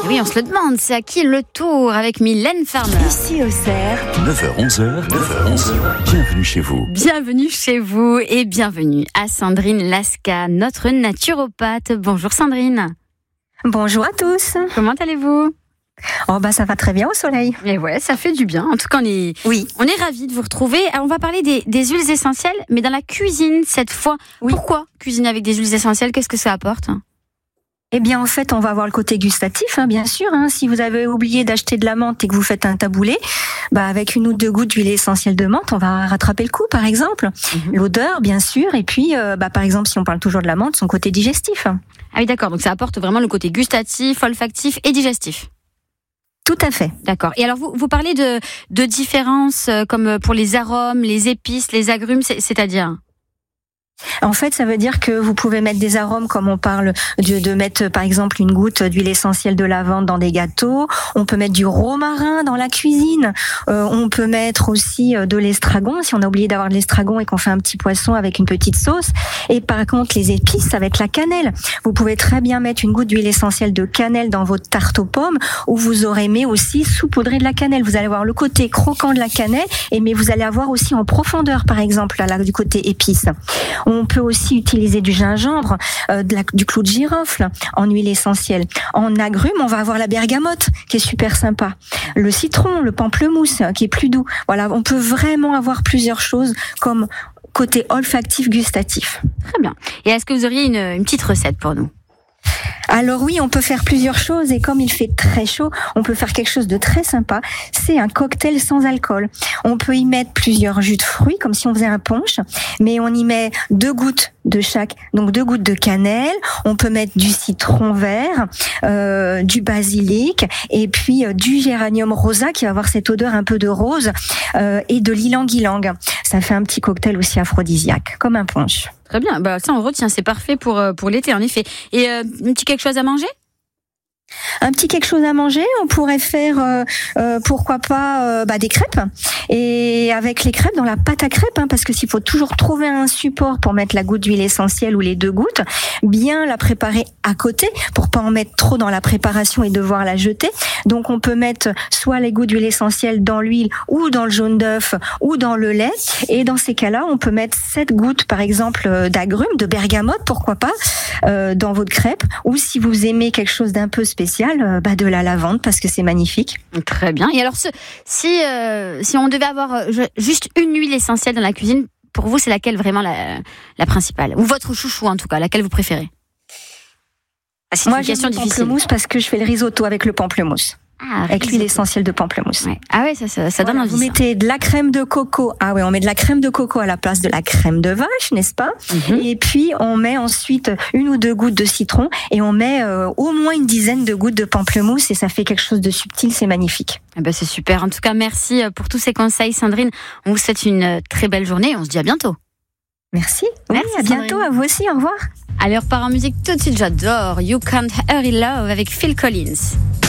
Oui, on se le demande, c'est à qui le tour avec Mylène Farmer. Ici au Cerf. 9h-11h, bienvenue chez vous. Bienvenue chez vous et bienvenue à Sandrine Lasca, notre naturopathe. Bonjour Sandrine. Bonjour à tous. Comment allez-vous ? Ça va très bien au soleil. Et ouais, ça fait du bien. En tout cas, on est ravis de vous retrouver. Alors, on va parler des huiles essentielles, mais dans la cuisine cette fois. Oui. Pourquoi cuisiner avec des huiles essentielles ? Qu'est-ce que ça apporte ? Eh bien, en fait, on va avoir le côté gustatif, bien sûr. Si vous avez oublié d'acheter de la menthe et que vous faites un taboulé, avec 1 ou 2 gouttes d'huile essentielle de menthe, on va rattraper le coup, par exemple. L'odeur, bien sûr. Et puis, par exemple, si on parle toujours de la menthe, son côté digestif. Ah oui, d'accord. Donc, ça apporte vraiment le côté gustatif, olfactif et digestif. Tout à fait. D'accord. Et alors, vous parlez de différences comme pour les arômes, les épices, les agrumes, c'est-à-dire ? En fait, ça veut dire que vous pouvez mettre des arômes, comme on parle de mettre, par exemple, 1 goutte d'huile essentielle de lavande dans des gâteaux. On peut mettre du romarin dans la cuisine. On peut mettre aussi de l'estragon, si on a oublié d'avoir de l'estragon et qu'on fait un petit poisson avec une petite sauce. Et par contre, les épices, ça va être la cannelle. Vous pouvez très bien mettre 1 goutte d'huile essentielle de cannelle dans votre tarte aux pommes, où vous aurez mis aussi saupoudrer de la cannelle. Vous allez avoir le côté croquant de la cannelle, mais vous allez avoir aussi en profondeur, par exemple, là, du côté épices. On peut aussi utiliser du gingembre, du clou de girofle en huile essentielle. En agrumes, on va avoir la bergamote qui est super sympa. Le citron, le pamplemousse qui est plus doux. Voilà, on peut vraiment avoir plusieurs choses comme côté olfactif, gustatif. Très bien. Et est-ce que vous auriez une petite recette pour nous ? Alors oui, on peut faire plusieurs choses et comme il fait très chaud, on peut faire quelque chose de très sympa. C'est un cocktail sans alcool. On peut y mettre plusieurs jus de fruits comme si on faisait un punch, mais on y met 2 gouttes de chaque, donc 2 gouttes de cannelle. On peut mettre du citron vert, du basilic et puis du géranium rosa qui va avoir cette odeur un peu de rose et de l'ylang-ylang. Ça fait un petit cocktail aussi aphrodisiaque, comme un punch. Très bien, ça on retient, c'est parfait pour l'été en effet. Et un petit quelque chose à manger ? Un petit quelque chose à manger, on pourrait faire pourquoi pas des crêpes, et avec les crêpes dans la pâte à crêpes, parce que s'il faut toujours trouver un support pour mettre la goutte d'huile essentielle ou les 2 gouttes, bien la préparer à côté pour pas en mettre trop dans la préparation et devoir la jeter. Donc on peut mettre soit les gouttes d'huile essentielle dans l'huile ou dans le jaune d'œuf ou dans le lait, et dans ces cas-là on peut mettre 7 gouttes par exemple d'agrumes, de bergamote pourquoi pas dans votre crêpe, ou si vous aimez quelque chose d'un peu spécial, de la lavande parce que c'est magnifique. Très bien. Et alors si on devait avoir juste une huile essentielle dans la cuisine, pour vous c'est laquelle vraiment la principale, ou votre chouchou en tout cas, laquelle vous préférez ? C'est Moi une question j'aime le difficile. pamplemousse parce que je fais le risotto avec le pamplemousse. Avec l'huile essentielle de pamplemousse. Ouais. Ah ouais, ça donne envie. Vous mettez de la crème de coco. Ah ouais, on met de la crème de coco à la place de la crème de vache, n'est-ce pas ? Et puis on met ensuite 1 ou 2 gouttes de citron et on met au moins une dizaine de gouttes de pamplemousse et ça fait quelque chose de subtil, c'est magnifique. C'est super. En tout cas, merci pour tous ces conseils, Sandrine. On vous souhaite une très belle journée et on se dit à bientôt. Merci. Merci, à bientôt, Sandrine. à vous aussi, au revoir. Allez, on repart en musique tout de suite, j'adore You Can't Hurry Love avec Phil Collins.